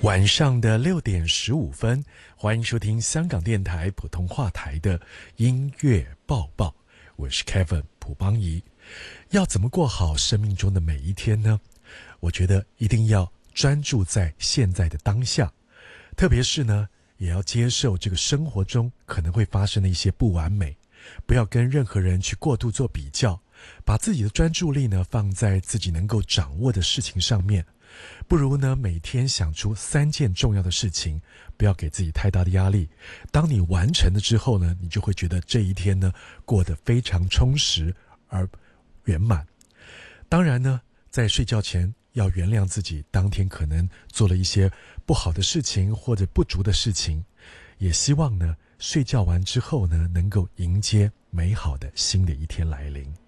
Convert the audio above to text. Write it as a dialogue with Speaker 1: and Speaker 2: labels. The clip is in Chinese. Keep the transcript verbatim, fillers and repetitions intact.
Speaker 1: 晚上的六点十五分，欢迎收听香港电台普通话台的音乐报报，我是 Kevin 蒲邦仪。要怎么过好生命中的每一天呢？我觉得一定要专注在现在的当下，特别是呢，也要接受这个生活中可能会发生的一些不完美，不要跟任何人去过度做比较，把自己的专注力呢放在自己能够掌握的事情上面。不如呢，每天想出三件重要的事情，不要给自己太大的压力。当你完成了之后呢，你就会觉得这一天呢过得非常充实而圆满。当然呢，在睡觉前要原谅自己当天可能做了一些不好的事情或者不足的事情，也希望呢睡觉完之后呢，能够迎接美好的新的一天来临。